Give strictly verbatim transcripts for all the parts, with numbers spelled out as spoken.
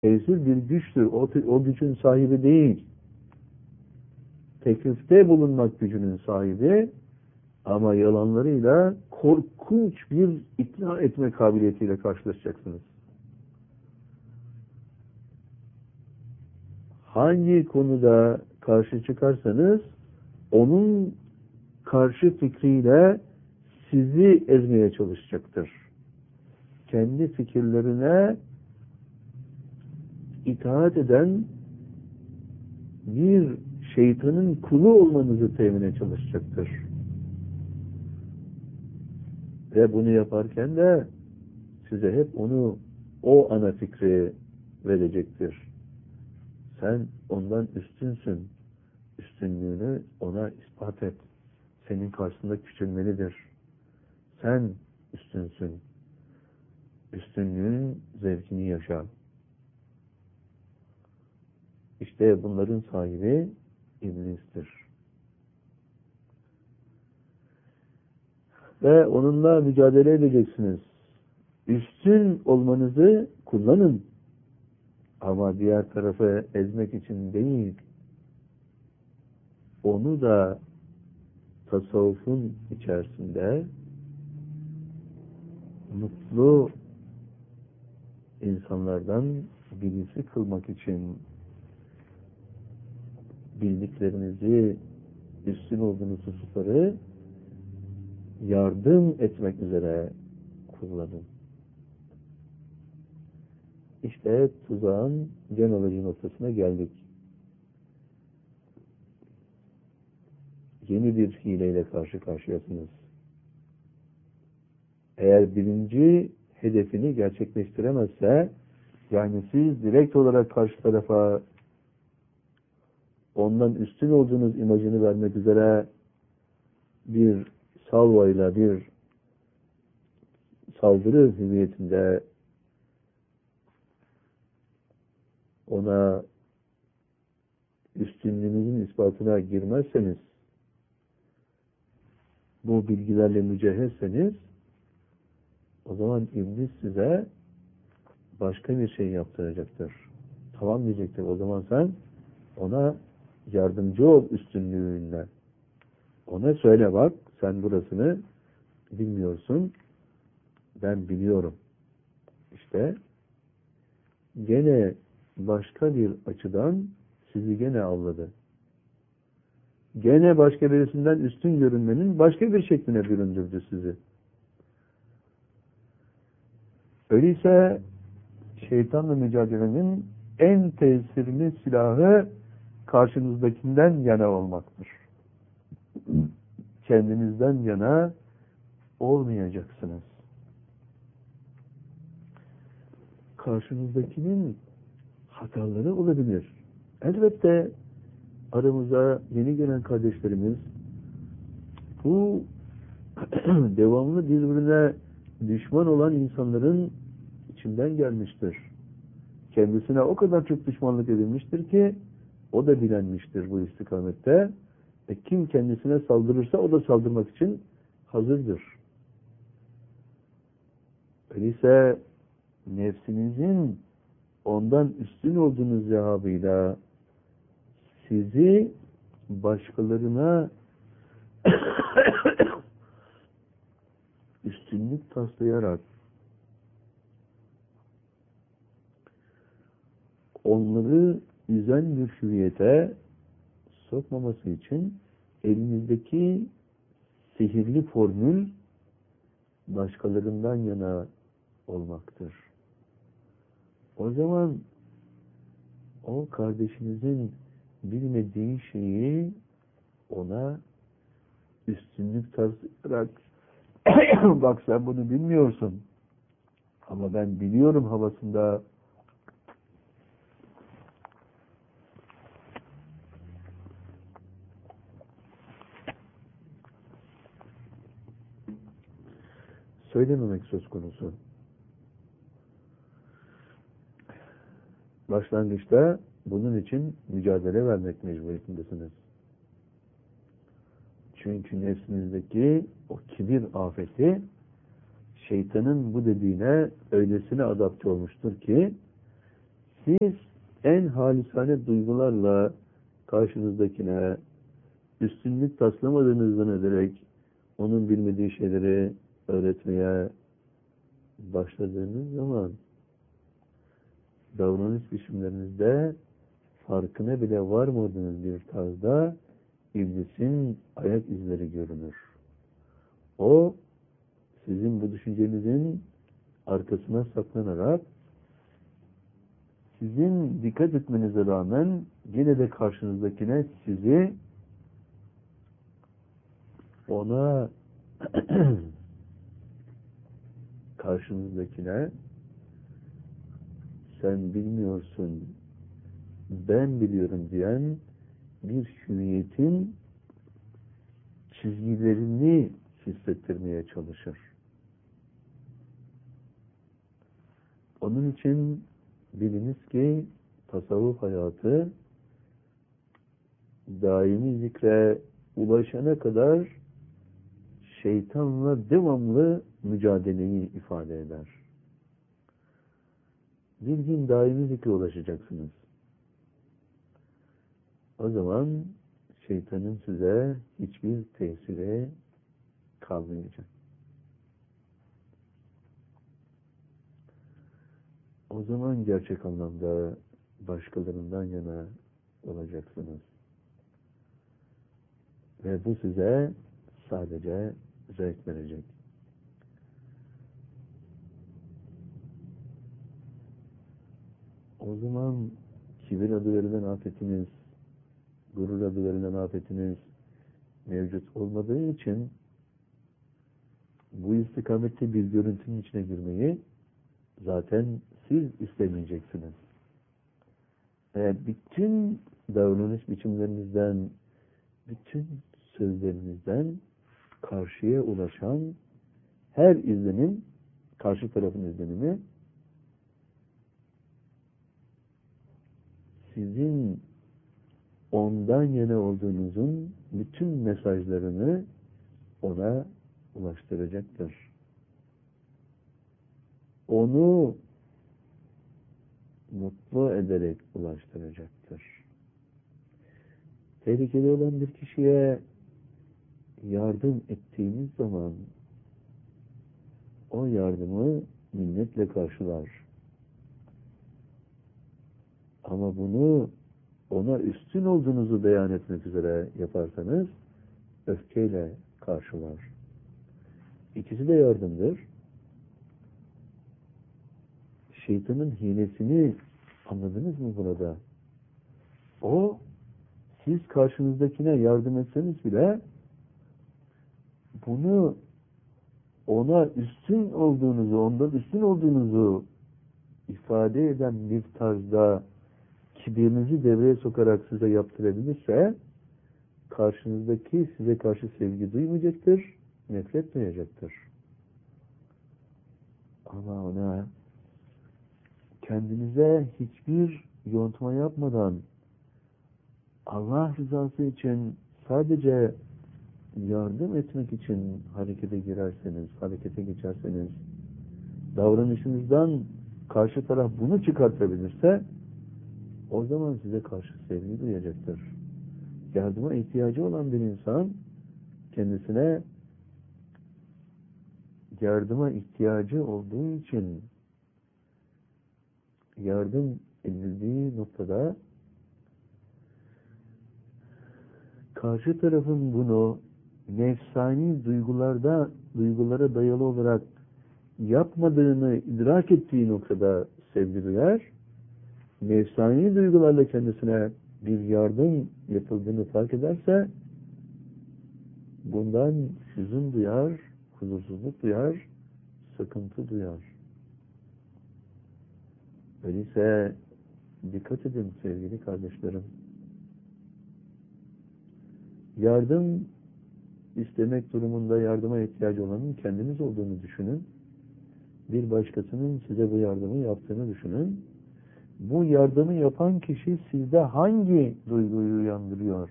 Tesir bir güçtür. O, o gücün sahibi değil. Teklifte bulunmak gücünün sahibi, ama yalanlarıyla korkunç bir ikna etme kabiliyetiyle karşılaşacaksınız. Hangi konuda karşı çıkarsanız onun karşı fikriyle sizi ezmeye çalışacaktır. Kendi fikirlerine itaat eden bir şeytanın kulu olmanızı temine çalışacaktır. Ve bunu yaparken de size hep onu, o ana fikri verecektir. Sen ondan üstünsün. Üstünlüğünü ona ispat et. Senin karşısında küçülmelidir. Sen üstünsün. Üstünlüğün zevkini yaşa. İşte bunların sahibi iblistir. Ve onunla mücadele edeceksiniz. Üstün olmanızı kullanın. Ama diğer tarafı ezmek için değil. Onu da tasavvufun içerisinde mutlu insanlardan birisi kılmak için bildiklerinizi, üstün olduğunuz hususları yardım etmek üzere kullanın. İşte tuzağın can alıcı noktasına geldik. Yeni bir hileyle karşı karşıyasınız. Eğer birinci hedefini gerçekleştiremezse, yani siz direkt olarak karşı tarafa ondan üstün olduğunuz imajını vermek üzere bir salvayla, bir saldırı hüviyetinde ona üstünlüğünüzün ispatına girmezseniz, bu bilgilerle mücehhezseniz, o zaman iblis size başka bir şey yaptıracaktır. Tamam diyecektir. O zaman sen ona yardımcı ol üstünlüğünle. Ona söyle, bak sen burasını bilmiyorsun, ben biliyorum. İşte gene başka bir açıdan sizi gene avladı. Gene başka birisinden üstün görünmenin başka bir şekline büründürdü sizi. Öyleyse şeytanla mücadelenin en tesirli silahı karşınızdakinden yana olmaktır. Kendinizden yana olmayacaksınız. Karşınızdakinin hataları olabilir. Elbette aramıza yeni gelen kardeşlerimiz bu devamlı birbirine düşman olan insanların içinden gelmiştir. Kendisine o kadar çok düşmanlık edilmiştir ki o da bilenmiştir bu istikamette. E kim kendisine saldırırsa o da saldırmak için hazırdır. Öyleyse nefsinizin ondan üstün olduğunuz zehabıyla sizi başkalarına üstünlük taslayarak onları üzen bir hüviyete sokmaması için elinizdeki sihirli formül başkalarından yana olmaktır. O zaman o kardeşinizin bilmediği şeyi ona üstünlük taslayarak bak sen bunu bilmiyorsun ama ben biliyorum havasında söylememek söz konusu. Başlangıçta bunun için mücadele vermek mecburiyetindesiniz. Çünkü nefsinizdeki o kibir afeti şeytanın bu dediğine öylesine adapte olmuştur ki Siz en halisane duygularla karşınızdakine üstünlük taslamadığınızdan ederek onun bilmediği şeyleri öğretmeye başladığınız zaman davranış biçimlerinizde farkına bile varmadığınız bir tarzda iblisin ayak izleri görünür. O sizin bu düşüncenizin arkasına saklanarak sizin dikkat etmenize rağmen yine de karşınızdakine sizi ona karşınızdakine sen bilmiyorsun ben biliyorum diyen bir hüviyetin çizgilerini hissettirmeye çalışır. Onun için biliniz ki tasavvuf hayatı daimi zikre ulaşana kadar şeytanla devamlı mücadeleyi ifade eder. Bir gün daimi zikre ulaşacaksınız. O zaman şeytanın size hiçbir tesiri kalmayacak. O zaman gerçek anlamda başkalarından yana olacaksınız. Ve bu size sadece zevk verecek. O zaman kibir adı verilen afetiniz, gurur adı verilen afetiniz mevcut olmadığı için bu istikamette bir görüntünün içine girmeyi zaten siz istemeyeceksiniz. Ve bütün davranış biçimlerinizden, bütün sözlerinizden karşıya ulaşan her izlenim, karşı tarafın izlenimi sizin ondan yana olduğunuzun bütün mesajlarını ona ulaştıracaktır. Onu mutlu ederek ulaştıracaktır. Tehlikeli olan bir kişiye yardım ettiğiniz zaman o yardımı minnetle karşılar. Ama bunu ona üstün olduğunuzu beyan etmek üzere yaparsanız öfkeyle karşılar. İkisi de yardımdır. Şeytanın hilesini anladınız mı burada? O siz karşınızdakine yardım etseniz bile bunu ona üstün olduğunuzu, ondan üstün olduğunuzu ifade eden bir tarzda kibirinizi devreye sokarak size yaptırabilirse karşınızdaki size karşı sevgi duymayacaktır, nefret duyacaktır. Ama ona kendinize hiçbir yontma yapmadan Allah rızası için sadece yardım etmek için harekete girerseniz, harekete geçerseniz, davranışınızdan karşı taraf bunu çıkartabilirse o zaman size karşı sevgi duyacaktır. Yardıma ihtiyacı olan bir insan kendisine yardıma ihtiyacı olduğu için yardım edildiği noktada karşı tarafın bunu nefsani duygularda duygulara dayalı olarak yapmadığını idrak ettiği noktada sevgi duyar. Nefsani duygularla kendisine bir yardım yapıldığını fark ederse bundan hüzün duyar, huzursuzluk duyar, sıkıntı duyar. Öyleyse dikkat edin sevgili kardeşlerim. Yardım istemek durumunda yardıma ihtiyacı olanın kendiniz olduğunu düşünün. Bir başkasının size bu yardımı yaptığını düşünün. Bu yardımı yapan kişi sizde hangi duyguyu uyandırıyor?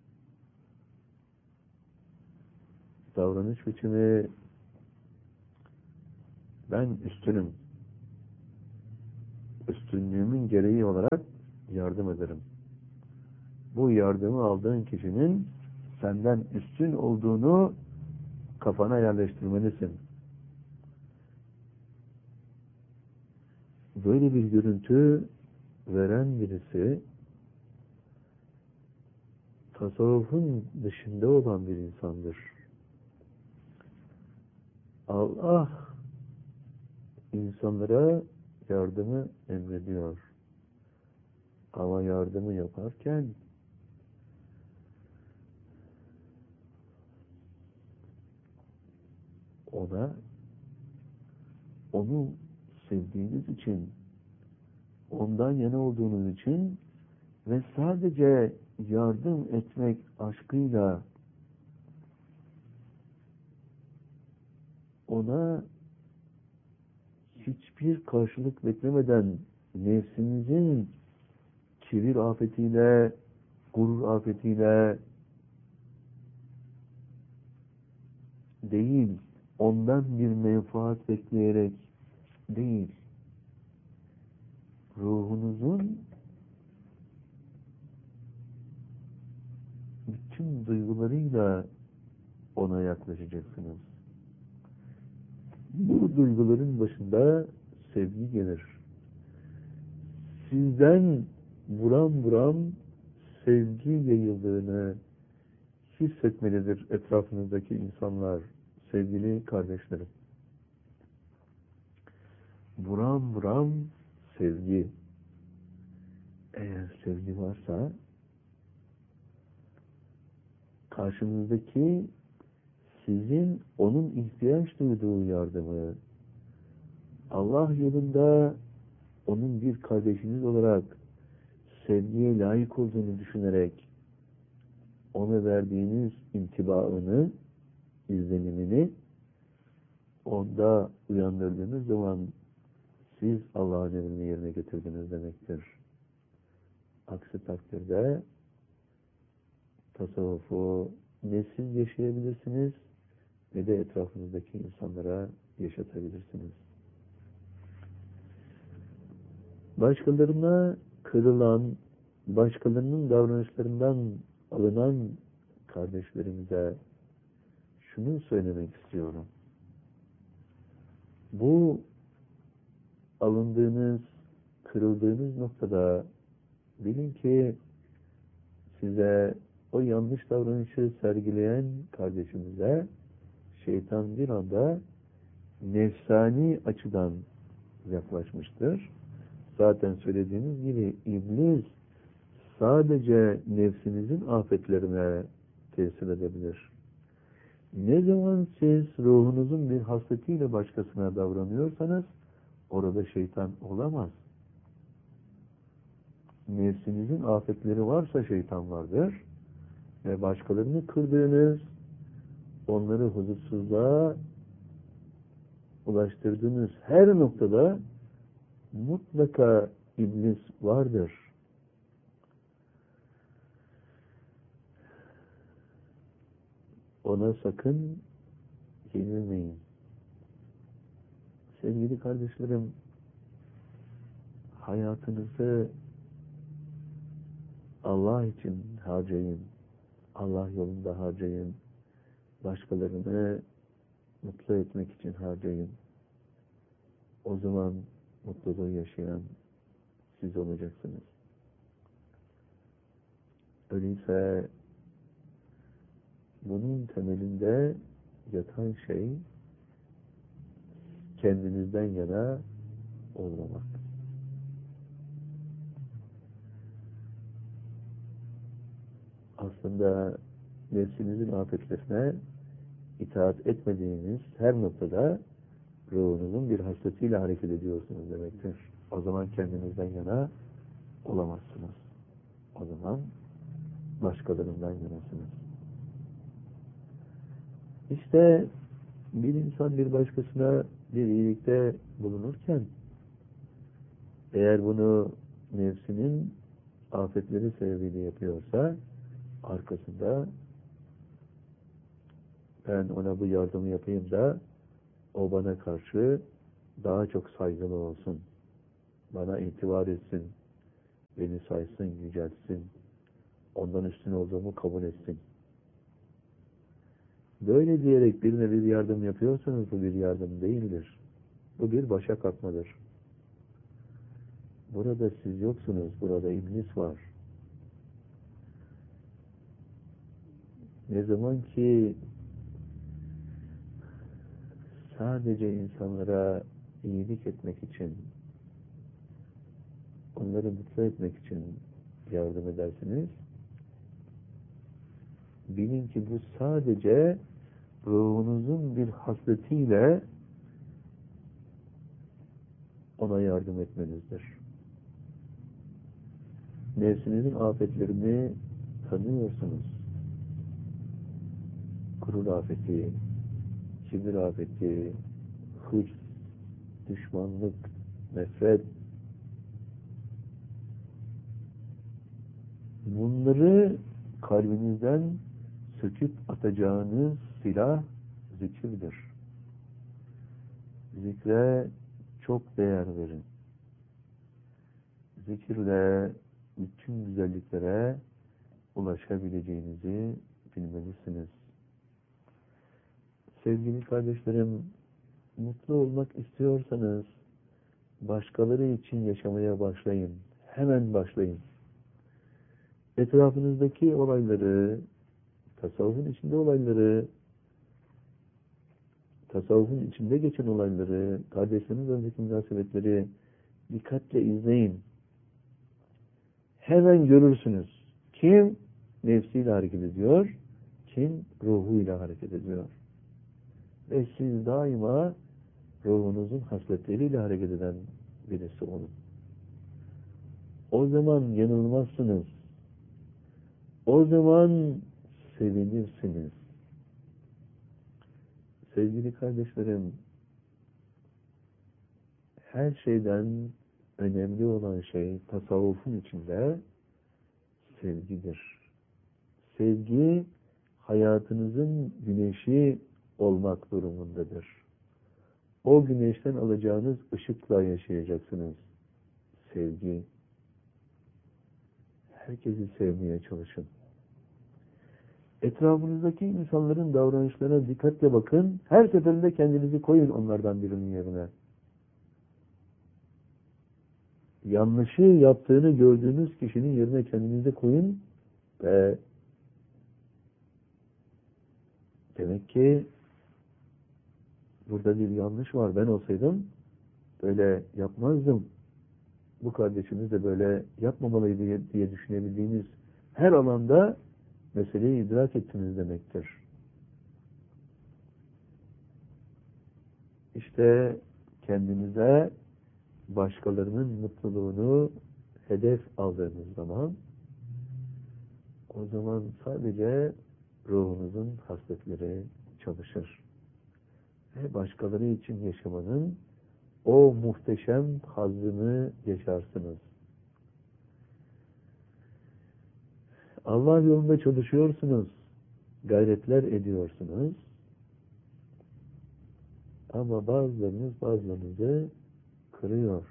Davranış biçimi ben üstünüm. üstünlüğümün gereği olarak yardım ederim. Bu yardımı aldığın kişinin senden üstün olduğunu kafana yerleştirmelisin. Böyle bir görüntü veren birisi tasavvufun dışında olan bir insandır. Allah insanlara yardımı emrediyor. Ama yardımı yaparken ona onu sevdiğiniz için, ondan yana olduğunuz için ve sadece yardım etmek aşkıyla ona hiçbir karşılık beklemeden nefsinizin kibir afetiyle, gurur afetiyle değil, ondan bir menfaat bekleyerek değil, ruhunuzun bütün duygularıyla ona yaklaşacaksınız. Bu duyguların başında sevgi gelir. Sizden buram buram sevgi yayıldığını hissetmelidir etrafınızdaki insanlar, sevgili kardeşlerim. Buram buram sevgi. Eğer sevgi varsa karşınızdaki sizin onun ihtiyaç duyduğu yardımı Allah yolunda onun bir kardeşiniz olarak sevgiye layık olduğunu düşünerek ona verdiğiniz intibaını, izlenimini onda uyandırdığınız zaman siz Allah'ın emrini yerine getirdiniz demektir. Aksi takdirde tasavvufu ne siz yaşayabilirsiniz ne de etrafınızdaki insanlara yaşatabilirsiniz. Başkalarına kırılan, başkalarının davranışlarından alınan kardeşlerimize şunu söylemek istiyorum. Bu alındığınız, kırıldığınız noktada bilin ki size o yanlış davranışı sergileyen kardeşimize şeytan bir anda nefsani açıdan yaklaşmıştır. Zaten söylediğiniz gibi iblis sadece nefsinizin afetlerine tesir edebilir. Ne zaman siz ruhunuzun bir hasletiyle başkasına davranıyorsanız orada şeytan olamaz. Nefsinizin afetleri varsa şeytan vardır ve başkalarını kırdığınız, onları huzursuzluğa ulaştırdığınız her noktada mutlaka iblis vardır. Ona sakın yenilmeyin. Sevgili kardeşlerim, hayatınızı Allah için harcayın. Allah yolunda harcayın. Başkalarını mutlu etmek için harcayın. O zaman mutluluğu yaşayan siz olacaksınız. Öyleyse bunun temelinde yatan şey kendinizden yana olmamak. Aslında nefsinizin afetlerine itaat etmediğiniz her noktada ruhunuzun bir hasletiyle hareket ediyorsunuz demektir. O zaman kendinizden yana olamazsınız. O zaman başkalarından yanasınız. İşte bir insan bir başkasına bir iyilikte bulunurken eğer bunu nefsinin afetleri sebebiyle yapıyorsa arkasında ben ona bu yardımı yapayım da o bana karşı daha çok saygılı olsun. bana itibar etsin, beni saysın, yüceltsin, ondan üstün olduğumu kabul etsin. Böyle diyerek birine bir yardım yapıyorsanız bu bir yardım değildir. Bu bir başa kalkmadır. Burada siz yoksunuz, burada iblis var. Ne zaman ki sadece insanlara iyilik etmek için, onları mutlu etmek için yardım edersiniz, bilin ki bu sadece ruhunuzun bir hasletiyle ona yardım etmenizdir. Nefsinizin afetlerini tanıyorsunuz. Gurur afeti, kibir afeti, hırs, düşmanlık, nefret. Bunları kalbinizden söküp atacağınız silah zikirdir. Zikre çok değer verin. Zikirle bütün güzelliklere ulaşabileceğinizi bilmelisiniz. Sevgili kardeşlerim, mutlu olmak istiyorsanız başkaları için yaşamaya başlayın. Hemen başlayın. Etrafınızdaki olayları, tasavvufun içinde olayları, tasavvufun içinde geçen olayları, kardeşleriniz arasındaki münasebetleri dikkatle izleyin. Hemen görürsünüz. Kim nefsiyle hareket ediyor, kim ruhuyla hareket ediyor. Ve siz daima ruhunuzun hasletleriyle hareket eden birisi olun. O zaman yanılmazsınız. O zaman sevinirsiniz. Sevgili kardeşlerim, her şeyden önemli olan şey tasavvufun içinde sevgidir. Sevgi hayatınızın güneşi olmak durumundadır. O güneşten alacağınız ışıkla yaşayacaksınız. Sevgi. Herkesi sevmeye çalışın. Etrafınızdaki insanların davranışlarına dikkatle bakın. Her seferinde kendinizi koyun onlardan birinin yerine. Yanlışı yaptığını gördüğünüz kişinin yerine kendinizi koyun ve demek ki burada bir yanlış var. Ben olsaydım böyle yapmazdım. Bu kardeşimiz de böyle yapmamalıydı diye, diye düşünebildiğiniz her alanda meseleyi idrak ettiniz demektir. İşte kendinize başkalarının mutluluğunu hedef aldığınız zaman o zaman sadece ruhunuzun hasletleri çalışır. Ve başkaları için yaşamanın o muhteşem hazzını yaşarsınız. Allah yolunda çalışıyorsunuz, gayretler ediyorsunuz. Ama bazılarınız bazılarınızı kırıyor.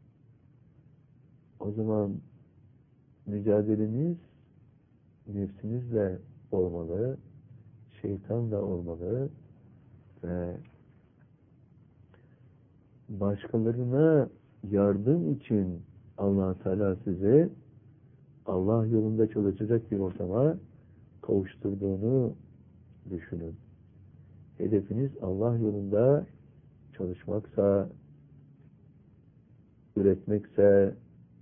O zaman mücadeleniz nefsinizle olmalı, şeytanla olmalı ve başkalarına yardım için Allah Teala size Allah yolunda çalışacak bir ortama kavuşturduğunu düşünün. Hedefiniz Allah yolunda çalışmaksa, üretmekse,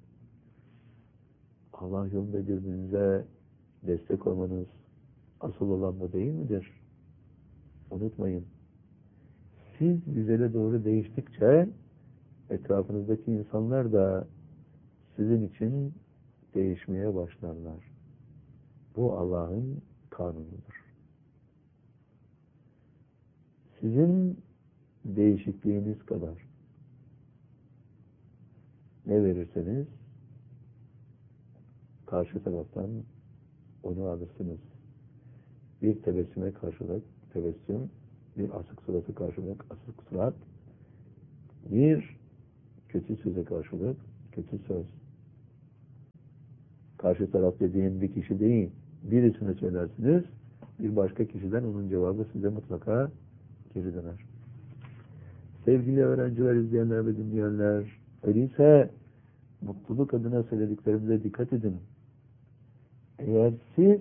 Allah yolunda birbirinize destek olmanız asıl olan bu değil midir? Unutmayın. Siz güzele doğru değiştikçe etrafınızdaki insanlar da sizin için değişmeye başlarlar. Bu Allah'ın kanunudur. Sizin değişikliğiniz kadar ne verirseniz karşı taraftan onu alırsınız. Bir tebessüme karşılık tebessüm, bir asık suratı karşılık asık surat, bir Kötü söze karşılık kötü söz. Karşı taraf dediğin bir kişi değil. Birisine söylersiniz, bir başka kişiden onun cevabı size mutlaka geri döner. Sevgili öğrenciler, izleyenler ve dinleyenler, öyleyse mutluluk adına söylediklerimize dikkat edin. Eğer siz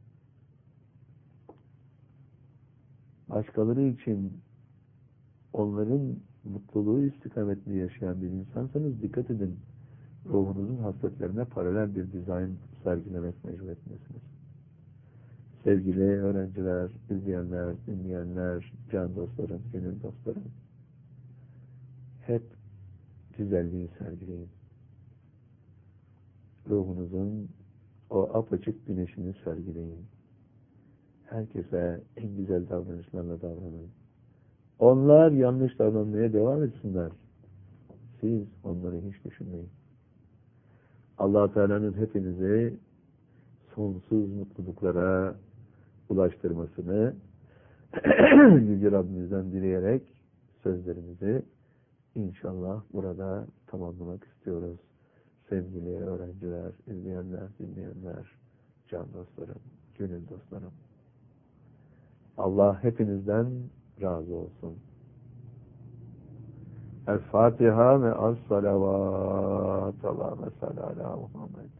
başkaları için onların mutluluğu istikametini yaşayan bir insansanız dikkat edin. Ruhunuzun hasletlerine paralel bir dizayn sergilemek mecburiyetindesiniz. Sevgili öğrenciler, izleyenler, dinleyenler, can dostlarım, gönül dostlarım, hep güzelliği sergileyin. Ruhunuzun o apaçık güneşini sergileyin. Herkese en güzel davranışlarla davranın. Onlar yanlış davranmaya devam etsinler. Siz onları hiç düşünmeyin. Allah Teala'nın hepinizi sonsuz mutluluklara ulaştırmasını Yüce Rabbimizden dileyerek sözlerimizi inşallah burada tamamlamak istiyoruz. Sevgili öğrenciler, izleyenler, dinleyenler, can dostlarım, gönül dostlarım. Allah hepinizden razı olsun. El Fatiha ve as-salavat. Allahümme salli ala Muhammed.